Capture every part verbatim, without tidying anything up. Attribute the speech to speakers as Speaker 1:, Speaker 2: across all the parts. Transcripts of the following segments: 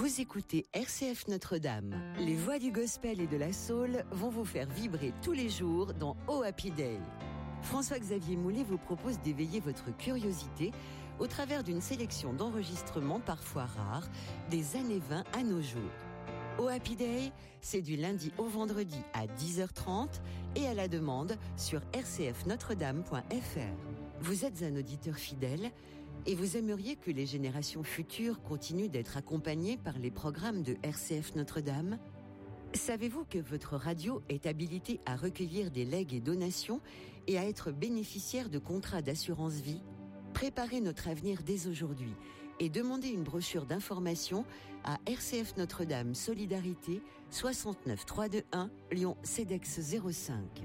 Speaker 1: Vous écoutez R C F Notre-Dame. Les voix du gospel et de la soul vont vous faire vibrer tous les jours dans Oh Happy Day. François-Xavier Moulet vous propose d'éveiller votre curiosité au travers d'une sélection d'enregistrements parfois rares des années vingt à nos jours. Oh Happy Day, c'est du lundi au vendredi à dix heures trente et à la demande sur r c f notre dame point f r. Vous êtes un auditeur fidèle et vous aimeriez que les générations futures continuent d'être accompagnées par les programmes de R C F Notre-Dame ? Savez-vous que votre radio est habilitée à recueillir des legs et donations et à être bénéficiaire de contrats d'assurance vie ? Préparez notre avenir dès aujourd'hui et demandez une brochure d'information à R C F Notre-Dame Solidarité soixante-neuf trois cent vingt-et-un Lyon CEDEX zéro cinq.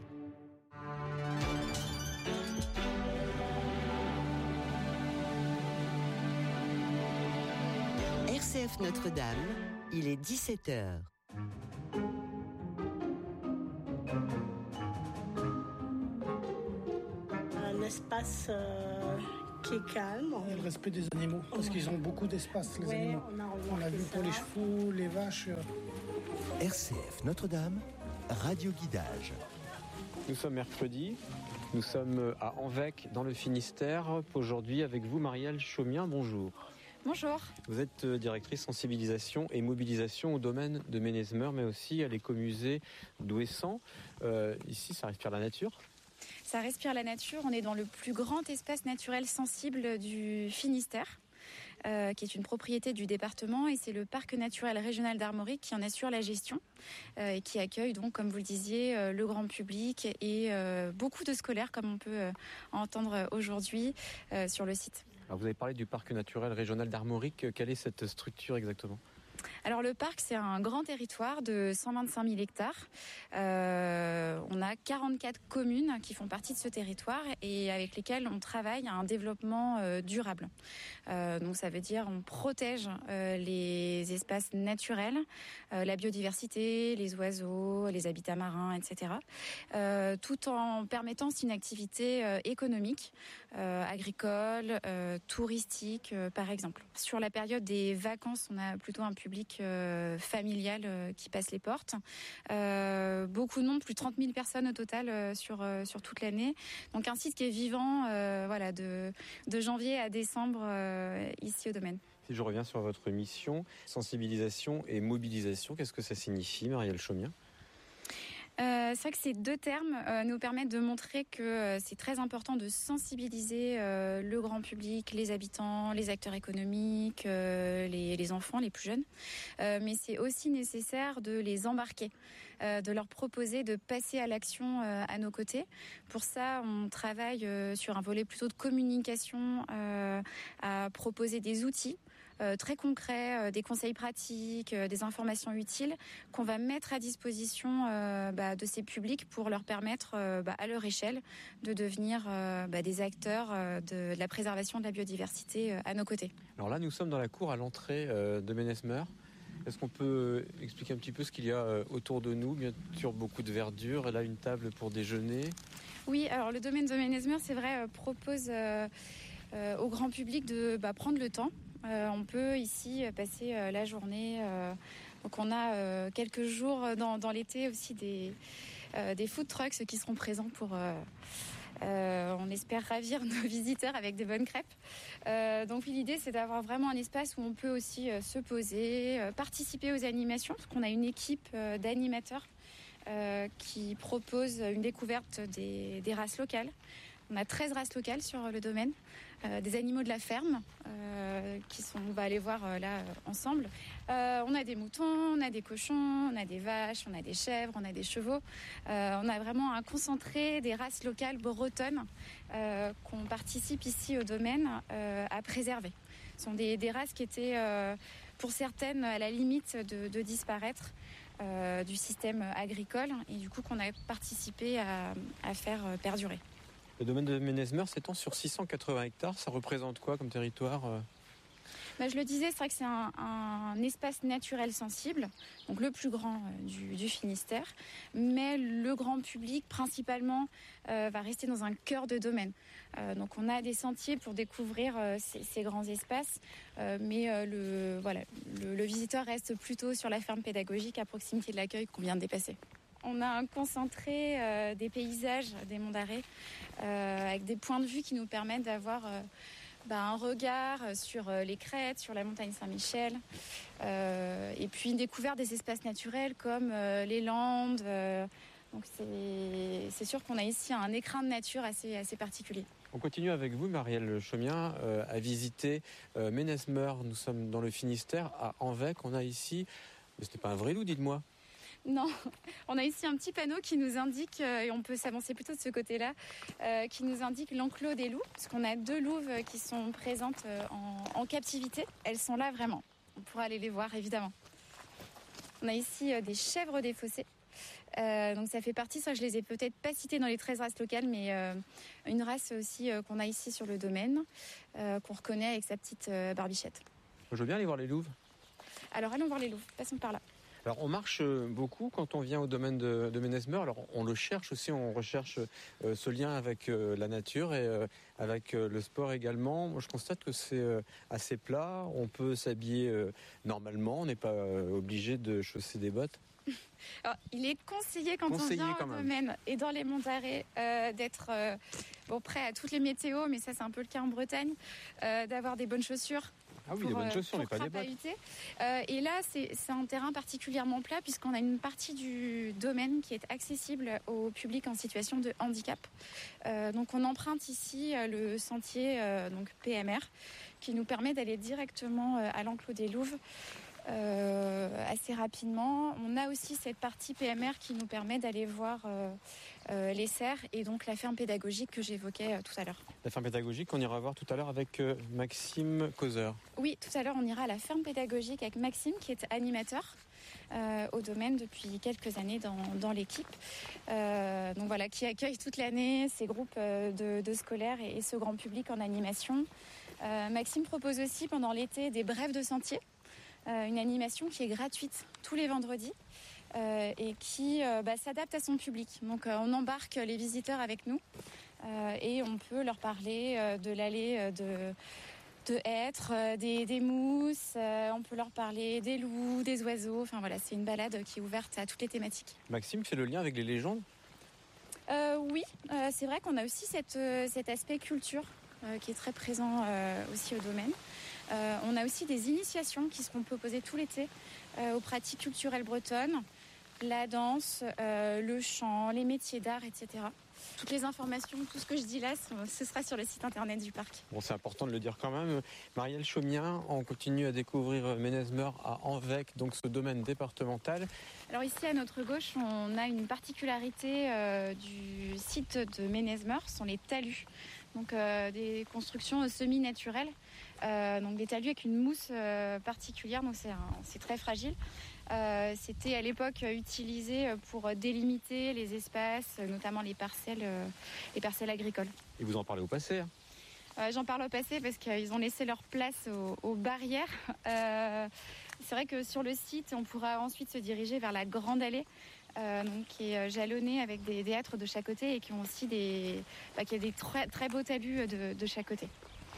Speaker 1: R C F Notre-Dame, il est dix-sept heures.
Speaker 2: Un espace euh, qui est calme.
Speaker 3: Il y a le respect des animaux, parce qu'ils ont beaucoup d'espace, les
Speaker 2: ouais,
Speaker 3: animaux.
Speaker 2: On a,
Speaker 3: on l'a vu
Speaker 2: ça.
Speaker 3: pour les chevaux, les vaches.
Speaker 4: R C F Notre-Dame, radio guidage.
Speaker 5: Nous sommes mercredi, nous sommes à Anvec dans le Finistère. Aujourd'hui avec vous Marielle Chaumien, bonjour.
Speaker 6: Bonjour.
Speaker 5: Vous êtes directrice sensibilisation et mobilisation au domaine de Ménezmer, mais aussi à l'écomusée d'Ouessant. Euh, ici, ça respire la nature ?
Speaker 6: Ça respire la nature. On est dans le plus grand espace naturel sensible du Finistère, euh, qui est une propriété du département, et c'est le parc naturel régional d'Armorique qui en assure la gestion euh, et qui accueille donc, comme vous le disiez, euh, le grand public et euh, beaucoup de scolaires, comme on peut euh, entendre aujourd'hui euh, sur le site.
Speaker 5: Alors vous avez parlé du parc naturel régional d'Armorique. Quelle est cette structure exactement ?
Speaker 6: Alors le parc, c'est un grand territoire de cent vingt-cinq mille hectares. Euh, on a quarante-quatre communes qui font partie de ce territoire et avec lesquelles on travaille à un développement euh, durable. Euh, donc ça veut dire on protège euh, les espaces naturels, euh, la biodiversité, les oiseaux, les habitats marins, et cetera. Euh, tout en permettant une activité euh, économique, euh, agricole, euh, touristique, euh, par exemple. Sur la période des vacances, on a plutôt un public euh, familial euh, qui passe les portes. Euh, beaucoup de monde, plus de trente mille personnes au total euh, sur euh, sur toute l'année. Donc un site qui est vivant, euh, voilà, de de janvier à décembre euh, ici au domaine.
Speaker 5: Si je reviens sur votre mission, sensibilisation et mobilisation, qu'est-ce que ça signifie, Marielle Chaumien ?
Speaker 6: Euh, c'est vrai que ces deux termes euh, nous permettent de montrer que euh, c'est très important de sensibiliser euh, le grand public, les habitants, les acteurs économiques, euh, les, les enfants, les plus jeunes. Euh, mais c'est aussi nécessaire de les embarquer, euh, de leur proposer de passer à l'action euh, à nos côtés. Pour ça, on travaille euh, sur un volet plutôt de communication, euh, à proposer des outils Euh, très concrets, euh, des conseils pratiques, euh, des informations utiles qu'on va mettre à disposition euh, bah, de ces publics pour leur permettre euh, bah, à leur échelle de devenir euh, bah, des acteurs euh, de, de la préservation de la biodiversité euh, à nos côtés.
Speaker 5: Alors là, nous sommes dans la cour à l'entrée euh, de Ménezmer. Est-ce qu'on peut expliquer un petit peu ce qu'il y a euh, autour de nous ? Bien sûr, beaucoup de verdure, et là une table pour déjeuner.
Speaker 6: Oui, alors le domaine de Ménezmer, c'est vrai, euh, propose euh, euh, au grand public de bah, prendre le temps. Euh, on peut ici passer euh, la journée. Euh, donc on a euh, quelques jours dans, dans l'été aussi des, euh, des food trucks qui seront présents pour, euh, euh, on espère, ravir nos visiteurs avec des bonnes crêpes. Euh, donc l'idée, c'est d'avoir vraiment un espace où on peut aussi euh, se poser, euh, participer aux animations, parce qu'on a une équipe euh, d'animateurs euh, qui propose une découverte des, des races locales. On a treize races locales sur le domaine, euh, des animaux de la ferme, euh, qui sont, on va aller voir euh, là euh, ensemble. Euh, on a des moutons, on a des cochons, on a des vaches, on a des chèvres, on a des chevaux. Euh, on a vraiment un concentré des races locales bretonnes euh, qu'on participe ici au domaine euh, à préserver. Ce sont des, des races qui étaient, euh, pour certaines, à la limite de, de disparaître euh, du système agricole et du coup qu'on a participé à, à faire perdurer.
Speaker 5: Le domaine de Ménezmer s'étend sur six cent quatre-vingts hectares. Ça représente quoi comme territoire ?
Speaker 6: Bah, je le disais, c'est vrai que c'est un, un espace naturel sensible, donc le plus grand euh, du, du Finistère, mais le grand public principalement euh, va rester dans un cœur de domaine. Euh, donc on a des sentiers pour découvrir euh, ces, ces grands espaces, euh, mais euh, le, voilà, le, le visiteur reste plutôt sur la ferme pédagogique à proximité de l'accueil qu'on vient de dépasser. On a un concentré euh, des paysages des Monts d'Arrée euh, avec des points de vue qui nous permettent d'avoir euh, bah, un regard sur euh, les crêtes, sur la montagne Saint-Michel euh, et puis une découverte des espaces naturels comme euh, les Landes. Euh, donc c'est, c'est sûr qu'on a ici un écrin de nature assez, assez particulier.
Speaker 5: On continue avec vous, Marielle Chaumien, euh, à visiter euh, Ménesmeur. Nous sommes dans le Finistère, à Anvec. On a ici, mais ce n'est pas un vrai loup, dites-moi.
Speaker 6: Non, on a ici un petit panneau qui nous indique, euh, et on peut s'avancer plutôt de ce côté-là, euh, qui nous indique l'enclos des loups, parce qu'on a deux louves qui sont présentes euh, en, en captivité. Elles sont là vraiment. On pourra aller les voir, évidemment. On a ici euh, des chèvres des fossés. Euh, donc ça fait partie, ça je les ai peut-être pas citées dans les treize races locales, mais euh, une race aussi euh, qu'on a ici sur le domaine, euh, qu'on reconnaît avec sa petite euh, barbichette.
Speaker 5: Je veux bien aller voir les louves.
Speaker 6: Alors allons voir les louves, passons par là.
Speaker 5: Alors on marche beaucoup quand on vient au domaine de, de Ménesmeur. Alors on le cherche aussi, on recherche euh, ce lien avec euh, la nature et euh, avec euh, le sport également. Moi je constate que c'est euh, assez plat, on peut s'habiller euh, normalement, on n'est pas euh, obligé de chausser des bottes.
Speaker 6: Alors, il est conseillé quand
Speaker 5: conseillé
Speaker 6: on vient
Speaker 5: quand
Speaker 6: au
Speaker 5: même.
Speaker 6: domaine et dans les Monts d'Arrée euh, d'être euh, bon, prêt à toutes les météos, mais ça c'est un peu le cas en Bretagne, euh, d'avoir des bonnes chaussures.
Speaker 5: Ah oui,
Speaker 6: Pour,
Speaker 5: des bonnes
Speaker 6: euh,
Speaker 5: chaussures, mais
Speaker 6: pour
Speaker 5: pas des bottes.
Speaker 6: crapahuter. Euh, et là, c'est, c'est un terrain particulièrement plat puisqu'on a une partie du domaine qui est accessible au public en situation de handicap. Euh, donc on emprunte ici euh, le sentier euh, donc P M R qui nous permet d'aller directement euh, à l'enclos des louves. Euh, assez rapidement. On a aussi cette partie P M R qui nous permet d'aller voir euh, euh, les cerfs et donc la ferme pédagogique que j'évoquais euh, tout à l'heure.
Speaker 5: La ferme pédagogique, on ira voir tout à l'heure avec euh, Maxime Causeur.
Speaker 6: Oui, tout à l'heure on ira à la ferme pédagogique avec Maxime qui est animateur euh, au domaine depuis quelques années dans, dans l'équipe. Euh, donc voilà, qui accueille toute l'année ces groupes euh, de, de scolaires et, et ce grand public en animation. Euh, Maxime propose aussi pendant l'été des brèves de sentier. Euh, une animation qui est gratuite tous les vendredis euh, et qui euh, bah, s'adapte à son public. Donc euh, on embarque les visiteurs avec nous euh, et on peut leur parler euh, de l'allée euh, de, de hêtres, euh, des, des mousses, euh, on peut leur parler des loups, des oiseaux. Enfin voilà, c'est une balade qui est ouverte à toutes les thématiques.
Speaker 5: Maxime fait le lien avec les légendes.
Speaker 6: Euh, oui, euh, c'est vrai qu'on a aussi cette, euh, cet aspect culture euh, qui est très présent euh, aussi au domaine. Euh, on a aussi des initiations qui seront proposées tout l'été euh, aux pratiques culturelles bretonnes, la danse, euh, le chant, les métiers d'art, et cetera. Toutes les informations, tout ce que je dis là, ce sera sur le site internet du parc.
Speaker 5: Bon, c'est important de le dire quand même. Marielle Chaumien, on continue à découvrir Ménesmeur à Anvec, donc ce domaine départemental.
Speaker 6: Alors ici, à notre gauche, on a une particularité euh, du site de Ménesmeur, ce sont les talus. Donc euh, des constructions semi-naturelles, euh, donc des talus avec une mousse euh, particulière, donc c'est, un, c'est très fragile. Euh, c'était à l'époque utilisé pour délimiter les espaces, notamment les parcelles, euh, les parcelles agricoles.
Speaker 5: Et vous en parlez au passé hein.
Speaker 6: euh, J'en parle au passé parce qu'ils ont laissé leur place aux, aux barrières. Euh, c'est vrai que sur le site, on pourra ensuite se diriger vers la Grande Allée. Euh, donc, qui est jalonné avec des, des hêtres de chaque côté et qui ont aussi des, bah, qui a des très, très beaux talus de, de chaque côté.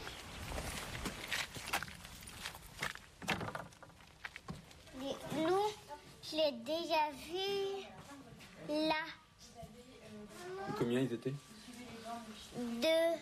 Speaker 7: Les loups, je l'ai déjà vu là.
Speaker 5: Et combien ils étaient?
Speaker 7: Deux.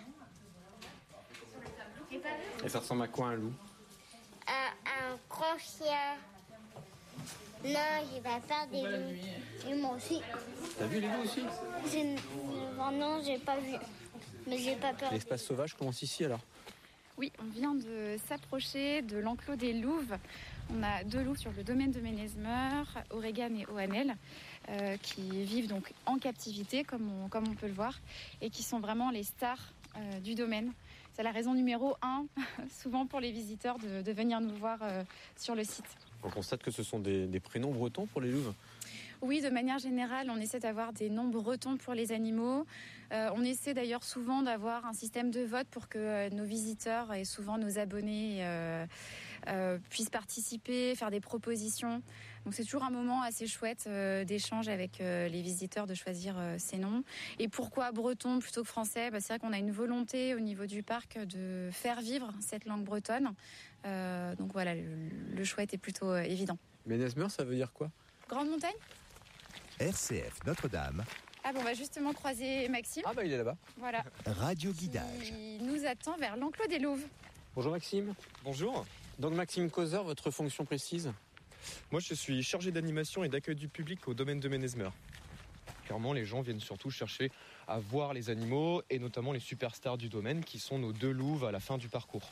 Speaker 5: Et ça ressemble à quoi un loup?
Speaker 7: Un, un grand chien. Non, j'ai pas peur des loups. Et moi aussi.
Speaker 5: T'as vu les loups aussi?
Speaker 7: J'ai... Non, j'ai pas vu. Mais j'ai pas peur.
Speaker 5: L'espace sauvage commence ici alors?
Speaker 6: Oui, on vient de s'approcher de l'enclos des louves. On a deux loups sur le domaine de Ménesmeur, Oregan et Oanel, euh, qui vivent donc en captivité, comme on, comme on peut le voir, et qui sont vraiment les stars euh, du domaine. C'est la raison numéro un, souvent pour les visiteurs, de, de venir nous voir euh, sur le site.
Speaker 5: On constate que ce sont des, des prénoms bretons pour les louves.
Speaker 6: Oui, de manière générale, on essaie d'avoir des noms bretons pour les animaux. Euh, on essaie d'ailleurs souvent d'avoir un système de vote pour que euh, nos visiteurs et souvent nos abonnés euh, euh, puissent participer, faire des propositions. Donc c'est toujours un moment assez chouette euh, d'échange avec euh, les visiteurs de choisir euh, ces noms. Et pourquoi breton plutôt que français ? Bah, c'est vrai qu'on a une volonté au niveau du parc de faire vivre cette langue bretonne. Euh, donc voilà, le, le choix était plutôt euh, évident.
Speaker 5: Ménesmeur, ça veut dire quoi ?
Speaker 6: Grande montagne ?
Speaker 4: R C F Notre-Dame,
Speaker 6: Ah bon, on va justement croiser Maxime.
Speaker 5: Ah bah il est là-bas.
Speaker 6: Voilà.
Speaker 4: radio guidage.
Speaker 6: Il nous attend vers l'enclos des Louves.
Speaker 5: Bonjour Maxime.
Speaker 8: Bonjour,
Speaker 5: Donc Maxime Causeur, votre fonction précise ?
Speaker 8: moi je suis chargé d'animation et d'accueil du public au domaine de Ménesmeur. Clairement, les gens viennent surtout chercher à voir les animaux et notamment les superstars du domaine qui sont nos deux louves à la fin du parcours.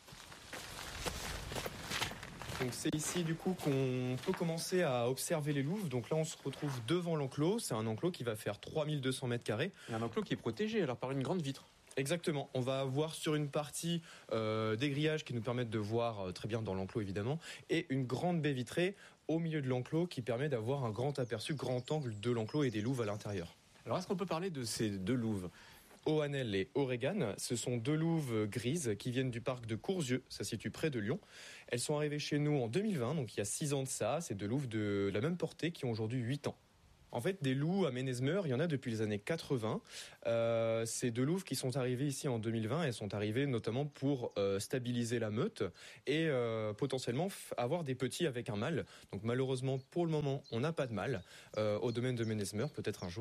Speaker 8: Donc c'est ici du coup qu'on peut commencer à observer les louves. Donc là on se retrouve devant l'enclos, c'est un enclos qui va faire trois mille deux cents mètres carrés.
Speaker 5: Il y a un enclos qui est protégé alors par une grande vitre.
Speaker 8: Exactement, on va avoir sur une partie euh, des grillages qui nous permettent de voir euh, très bien dans l'enclos évidemment, et une grande baie vitrée au milieu de l'enclos qui permet d'avoir un grand aperçu, grand angle de l'enclos et des louves à l'intérieur.
Speaker 5: Alors est-ce qu'on peut parler de ces deux louves ?
Speaker 8: Oanel et Oregan, ce sont deux louves grises qui viennent du parc de Courzieux, ça se situe près de Lyon. Elles sont arrivées chez nous en deux mille vingt, donc il y a six ans de ça, c'est deux louves de la même portée qui ont aujourd'hui huit ans. En fait, des loups à Ménesmeur, il y en a depuis les années quatre-vingts. Euh, ces deux louves qui sont arrivées ici en deux mille vingt, elles sont arrivées notamment pour euh, stabiliser la meute et euh, potentiellement f- avoir des petits avec un mâle. Donc malheureusement, pour le moment, on n'a pas de mâle euh, au domaine de Ménesmeur, peut-être un jour.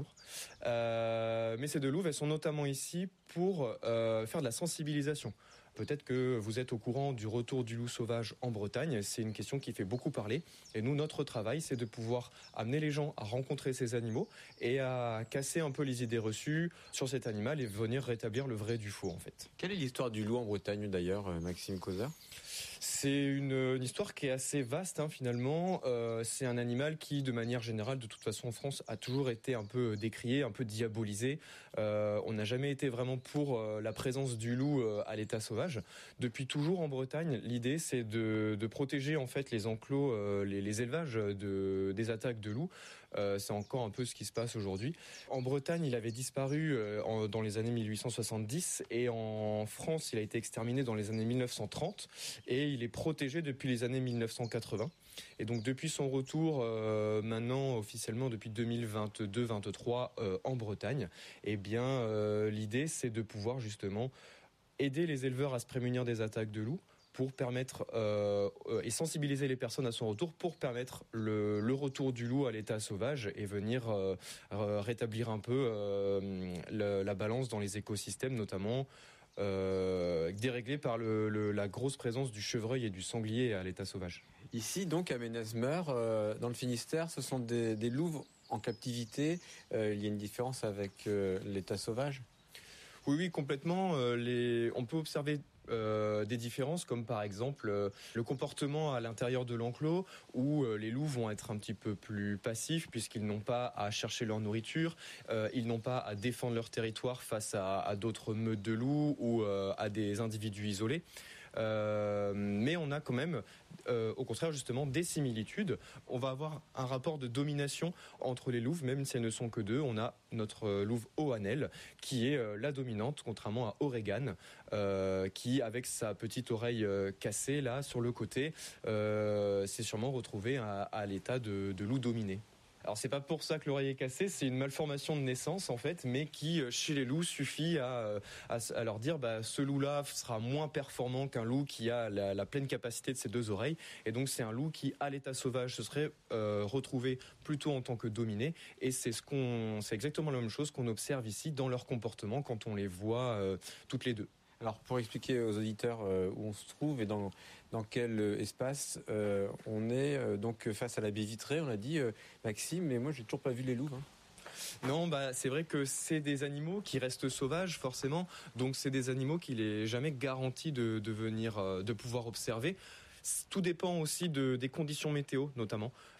Speaker 8: Euh, mais ces deux louves, elles sont notamment ici pour euh, faire de la sensibilisation. Peut-être que vous êtes au courant du retour du loup sauvage en Bretagne. C'est une question qui fait beaucoup parler. Et nous, notre travail, c'est de pouvoir amener les gens à rencontrer ces animaux et à casser un peu les idées reçues sur cet animal et venir rétablir le vrai du faux, en fait.
Speaker 5: Quelle est l'histoire du loup en Bretagne d'ailleurs, Maxime Causeur ?
Speaker 8: C'est une, une histoire qui est assez vaste hein, finalement. Euh, c'est un animal qui, de manière générale, de toute façon en France, a toujours été un peu décrié, un peu diabolisé. Euh, on n'a jamais été vraiment pour euh, la présence du loup euh, à l'état sauvage. Depuis toujours en Bretagne, l'idée c'est de, de protéger en fait les enclos, euh, les, les élevages de, des attaques de loups. Euh, c'est encore un peu ce qui se passe aujourd'hui. En Bretagne, il avait disparu euh, en, dans les années mille huit cent soixante-dix et en France, il a été exterminé dans les années mille neuf cent trente et il est protégé depuis les années mille neuf cent quatre-vingts. Et donc depuis son retour, euh, maintenant officiellement depuis deux mille vingt-deux vingt-trois euh, en Bretagne, eh bien euh, l'idée c'est de pouvoir justement aider les éleveurs à se prémunir des attaques de loups, pour permettre euh, et sensibiliser les personnes à son retour pour permettre le, le retour du loup à l'état sauvage et venir euh, rétablir un peu euh, le, la balance dans les écosystèmes, notamment euh, déréglés par le, le, la grosse présence du chevreuil et du sanglier à l'état sauvage.
Speaker 5: Ici, donc à Ménesmeur, euh, dans le Finistère, ce sont des, des louves en captivité. Euh, il y a une différence avec euh, l'état sauvage ?
Speaker 8: Oui, oui, complètement. Euh, les... On peut observer Euh, des différences comme par exemple euh, le comportement à l'intérieur de l'enclos où euh, les loups vont être un petit peu plus passifs puisqu'ils n'ont pas à chercher leur nourriture, euh, ils n'ont pas à défendre leur territoire face à, à d'autres meutes de loups ou euh, à des individus isolés. Euh, mais on a quand même, euh, au contraire justement, des similitudes. On va avoir un rapport de domination entre les louves, même si elles ne sont que deux. On a notre euh, louve Oanel, qui est euh, la dominante, contrairement à Oregan, euh, qui, avec sa petite oreille euh, cassée là sur le côté, euh, s'est sûrement retrouvé à, à l'état de, de loup dominé. Alors c'est pas pour ça que l'oreille est cassée, c'est une malformation de naissance en fait, mais qui chez les loups suffit à, à, à leur dire bah, ce loup-là sera moins performant qu'un loup qui a la, la pleine capacité de ses deux oreilles, et donc c'est un loup qui à l'état sauvage se serait euh, retrouvé plutôt en tant que dominé, et c'est ce qu'on, c'est exactement la même chose qu'on observe ici dans leur comportement quand on les voit euh, toutes les deux.
Speaker 5: Alors pour expliquer aux auditeurs euh, où on se trouve et dans, dans quel euh, espace euh, on est, euh, donc face à la baie vitrée, on a dit euh, Maxime, mais moi j'ai toujours pas vu les loups. Hein.
Speaker 8: Non, bah c'est vrai que c'est des animaux qui restent sauvages forcément, donc c'est des animaux qu'il est jamais garanti de, de venir, euh, de pouvoir observer. Tout dépend aussi de, des conditions météo notamment.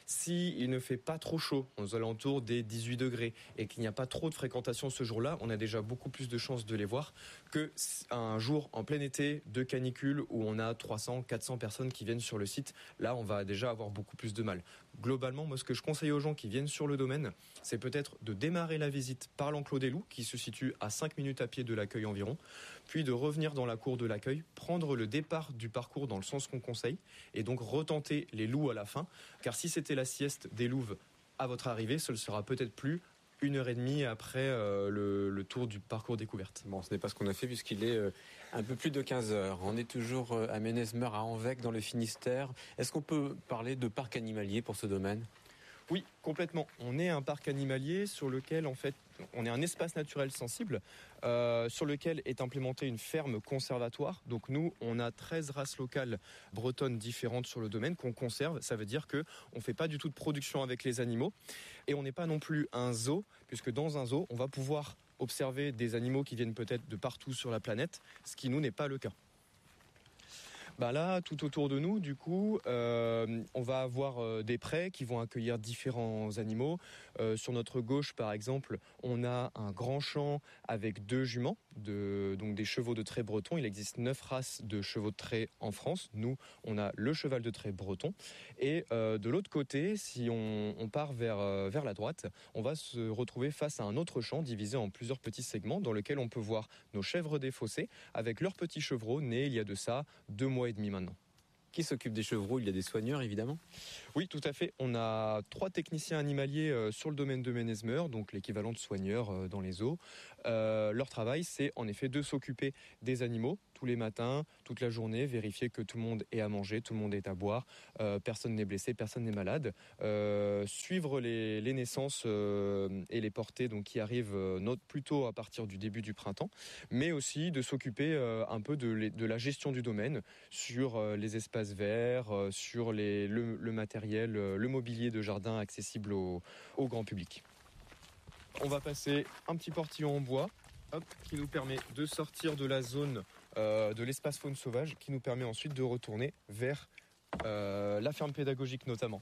Speaker 8: S'il ne fait pas trop chaud, aux alentours des dix-huit degrés, et qu'il n'y a pas trop de fréquentation ce jour-là, on a déjà beaucoup plus de chances de les voir qu'un jour en plein été de canicule où on a trois cents, quatre cents personnes qui viennent sur le site. Là, on va déjà avoir beaucoup plus de mal. Globalement, moi, ce que je conseille aux gens qui viennent sur le domaine, c'est peut-être de démarrer la visite par l'enclos des loups, qui se situe à cinq minutes à pied de l'accueil environ, puis de revenir dans la cour de l'accueil, prendre le départ du parcours dans le sens qu'on conseille, et donc retenter les loups à la fin, car si c'était la sieste des louves à votre arrivée, ce ne sera peut-être plus une heure et demie après euh, le, le tour du parcours découverte.
Speaker 5: Bon, ce n'est pas ce qu'on a fait puisqu'il est euh, un peu plus de quinze heures. On est toujours euh, à Ménesmeur, à Anvec, dans le Finistère. Est-ce qu'on peut parler de parc animalier pour ce domaine ?
Speaker 8: Oui, complètement. On est un parc animalier sur lequel, en fait, on est un espace naturel sensible euh, sur lequel est implémentée une ferme conservatoire. Donc nous, on a treize races locales bretonnes différentes sur le domaine qu'on conserve. Ça veut dire qu'on ne fait pas du tout de production avec les animaux. Et on n'est pas non plus un zoo, puisque dans un zoo, on va pouvoir observer des animaux qui viennent peut-être de partout sur la planète, ce qui, nous, n'est pas le cas. Ben là, tout autour de nous, du coup, euh, on va avoir euh, des prés qui vont accueillir différents animaux. Euh, sur notre gauche, par exemple, on a un grand champ avec deux juments, de, donc des chevaux de trait breton. Il existe neuf races de chevaux de trait en France. Nous, on a le cheval de trait breton. Et euh, de l'autre côté, si on, on part vers, euh, vers la droite, on va se retrouver face à un autre champ divisé en plusieurs petits segments dans lequel on peut voir nos chèvres des fossés avec leurs petits chevreaux nés il y a de ça deux mois et demi maintenant.
Speaker 5: Qui s'occupe des chevreaux ? Il y a des soigneurs, évidemment.
Speaker 8: Oui, tout à fait. On a trois techniciens animaliers euh, sur le domaine de Ménesmeur, donc l'équivalent de soigneurs euh, dans les zoos. Euh, leur travail, c'est en effet de s'occuper des animaux tous les matins, toute la journée, vérifier que tout le monde est à manger, tout le monde est à boire, euh, personne n'est blessé, personne n'est malade. Euh, suivre les, les naissances euh, et les portées donc, qui arrivent euh, not- plutôt à partir du début du printemps, mais aussi de s'occuper euh, un peu de, les, de la gestion du domaine sur euh, les espaces verts, euh, sur les, le, le matériel, euh, le mobilier de jardin accessible au, au grand public. On va passer un petit portillon en bois hop, qui nous permet de sortir de la zone euh, de l'espace faune sauvage, qui nous permet ensuite de retourner vers euh, la ferme pédagogique notamment.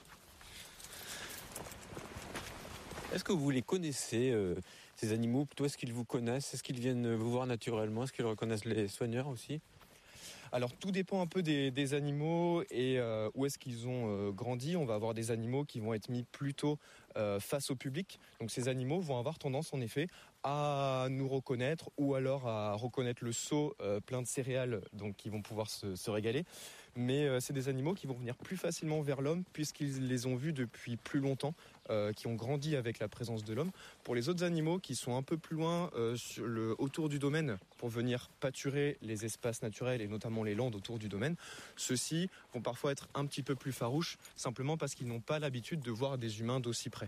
Speaker 5: Est-ce que vous les connaissez, euh, ces animaux ? Plutôt, est-ce qu'ils vous connaissent ? Est-ce qu'ils viennent vous voir naturellement ? Est-ce qu'ils reconnaissent les soigneurs aussi ?
Speaker 8: Alors tout dépend un peu des, des animaux et euh, où est-ce qu'ils ont euh, grandi. On va avoir des animaux qui vont être mis plutôt euh, face au public. Donc ces animaux vont avoir tendance en effet à nous reconnaître ou alors à reconnaître le seau euh, plein de céréales, donc qui vont pouvoir se, se régaler. Mais euh, c'est des animaux qui vont venir plus facilement vers l'homme puisqu'ils les ont vus depuis plus longtemps, euh, qui ont grandi avec la présence de l'homme. Pour les autres animaux qui sont un peu plus loin euh, sur le, autour du domaine pour venir pâturer les espaces naturels et notamment les landes autour du domaine, ceux-ci vont parfois être un petit peu plus farouches simplement parce qu'ils n'ont pas l'habitude de voir des humains d'aussi près.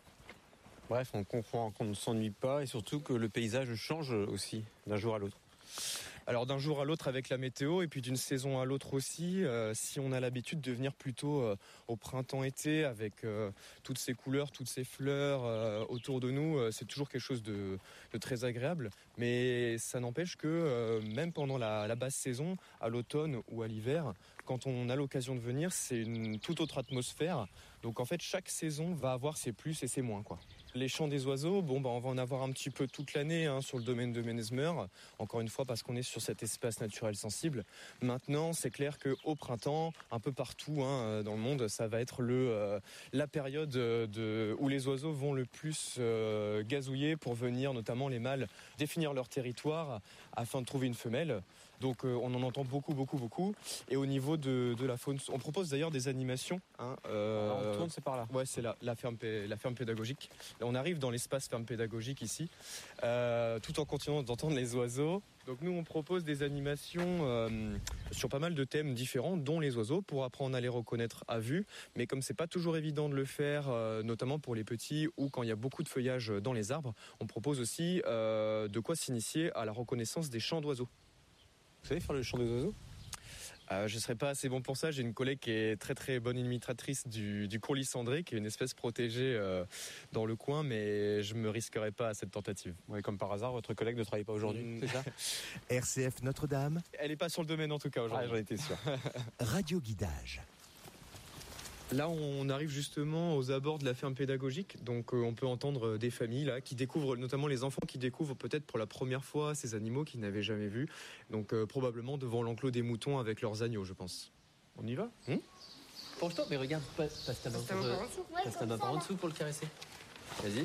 Speaker 5: Bref, on comprend qu'on ne s'ennuie pas et surtout que le paysage change aussi d'un jour à l'autre.
Speaker 8: Alors d'un jour à l'autre avec la météo et puis d'une saison à l'autre aussi, euh, si on a l'habitude de venir plutôt euh, au printemps-été avec euh, toutes ces couleurs, toutes ces fleurs euh, autour de nous, euh, c'est toujours quelque chose de, de très agréable. Mais ça n'empêche que euh, même pendant la, la basse saison, à l'automne ou à l'hiver, quand on a l'occasion de venir, c'est une toute autre atmosphère. Donc en fait, chaque saison va avoir ses plus et ses moins, quoi. Les chants des oiseaux, bon, bah, on va en avoir un petit peu toute l'année hein, sur le domaine de Ménesmeur, encore une fois parce qu'on est sur cet espace naturel sensible. Maintenant, c'est clair qu'au printemps, un peu partout hein, dans le monde, ça va être le, euh, la période de, où les oiseaux vont le plus euh, gazouiller pour venir, notamment les mâles, définir leur territoire afin de trouver une femelle. Donc euh, on en entend beaucoup, beaucoup, beaucoup. Et au niveau de, de la faune, on propose d'ailleurs des animations. Hein, euh,
Speaker 5: Alors on tourne, c'est par là.
Speaker 8: Ouais, c'est la, la, ferme, la ferme pédagogique. Là, on arrive dans l'espace ferme pédagogique ici, euh, tout en continuant d'entendre les oiseaux. Donc nous, on propose des animations euh, sur pas mal de thèmes différents, dont les oiseaux, pour apprendre à les reconnaître à vue. Mais comme c'est pas toujours évident de le faire, euh, notamment pour les petits ou quand il y a beaucoup de feuillage dans les arbres, on propose aussi euh, de quoi s'initier à la reconnaissance des chants d'oiseaux.
Speaker 5: Vous savez faire le chant des oiseaux ?
Speaker 8: Euh, je ne serais pas assez bon pour ça. J'ai une collègue qui est très très bonne imitatrice du, du courlis cendré, qui est une espèce protégée euh, dans le coin, mais je ne me risquerais pas à cette tentative.
Speaker 5: Oui, comme par hasard, votre collègue ne travaille pas aujourd'hui, mmh. c'est ça ?
Speaker 4: R C F Notre-Dame.
Speaker 8: Elle n'est pas sur le domaine en tout cas aujourd'hui.
Speaker 5: Ah, j'en étais sûr.
Speaker 4: Radio Guidage.
Speaker 8: Là, on arrive justement aux abords de la ferme pédagogique, donc euh, on peut entendre des familles là qui découvrent, notamment les enfants qui découvrent peut-être pour la première fois ces animaux qu'ils n'avaient jamais vus, donc euh, probablement devant l'enclos des moutons avec leurs agneaux, je pense. On y va hmm
Speaker 9: Penche-toi, mais regarde, passe passe ta main
Speaker 7: Passe ta main
Speaker 9: pour,
Speaker 7: par
Speaker 9: euh,
Speaker 7: en dessous. Ouais,
Speaker 9: passe ta
Speaker 7: comme
Speaker 9: main
Speaker 7: ça,
Speaker 9: par en
Speaker 7: là.
Speaker 9: dessous pour le caresser. Vas-y.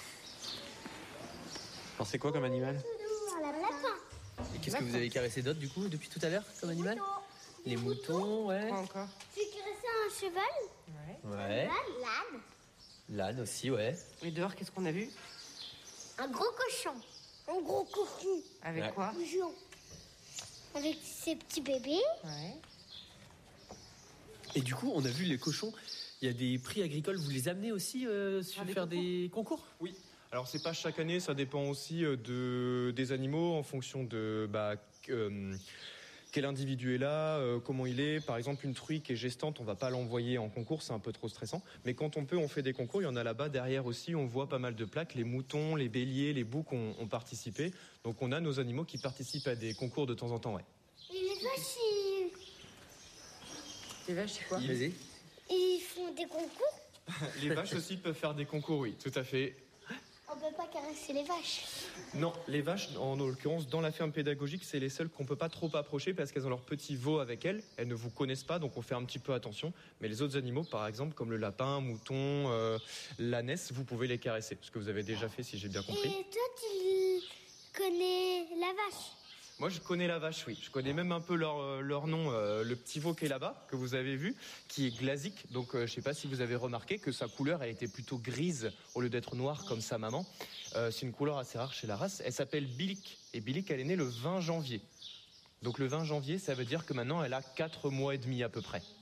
Speaker 5: Alors c'est quoi comme animal?
Speaker 7: Un lapin.
Speaker 9: Et qu'est-ce que vous avez caressé d'autre du coup depuis tout à l'heure comme animal? Les moutons, ouais.
Speaker 10: Quoi encore?
Speaker 7: J'ai caressé un cheval.
Speaker 9: Ouais.
Speaker 7: L'âne.
Speaker 9: L'âne aussi, ouais.
Speaker 10: Et dehors, qu'est-ce qu'on a vu?
Speaker 7: Un gros cochon. Un gros cochon.
Speaker 10: Avec
Speaker 9: Ouais.
Speaker 10: quoi?
Speaker 7: Bougeon. Avec ses petits bébés.
Speaker 10: Ouais.
Speaker 9: Et du coup, on a vu les cochons. Il y a des prix agricoles. Vous les amenez aussi euh, sur
Speaker 10: Ah, des
Speaker 9: faire
Speaker 10: concours.
Speaker 9: des concours?
Speaker 8: Oui. Alors c'est pas chaque année, ça dépend aussi euh, de, des animaux en fonction de bah, euh, quel individu est là, euh, comment il est. Par exemple, une truie qui est gestante, on va pas l'envoyer en concours, c'est un peu trop stressant. Mais quand on peut, on fait des concours. Il y en a là-bas derrière aussi, on voit pas mal de plaques. Les moutons, les béliers, les boucs ont, ont participé. Donc on a nos animaux qui participent à des concours de temps en temps, ouais.
Speaker 7: Et les vaches, ils,
Speaker 10: Les vaches, c'est quoi?
Speaker 9: Vas-y.
Speaker 7: ils font des concours.
Speaker 8: Les vaches aussi peuvent faire des concours, oui, tout à fait.
Speaker 7: On peut pas caresser les vaches.
Speaker 8: Non, les vaches, en l'occurrence, dans la ferme pédagogique, c'est les seules qu'on peut pas trop approcher parce qu'elles ont leur petit veau avec elles. Elles ne vous connaissent pas, donc on fait un petit peu attention. Mais les autres animaux, par exemple, comme le lapin, mouton, euh, l'ânesse, vous pouvez les caresser. Ce que vous avez déjà fait, si j'ai bien compris.
Speaker 7: Et toi, tu connais la vache.
Speaker 8: Moi, je connais la vache, oui. Je connais même un peu leur, euh, leur nom, euh, le petit veau qui est là-bas, que vous avez vu, qui est glasique. Donc, euh, je sais pas si vous avez remarqué que sa couleur, elle était plutôt grise au lieu d'être noire comme sa maman. Euh, c'est une couleur assez rare chez la race. Elle s'appelle Bilic. Et Bilic, elle est née le vingt janvier. Donc, le vingt janvier, ça veut dire que maintenant, elle a quatre mois et demi à peu près.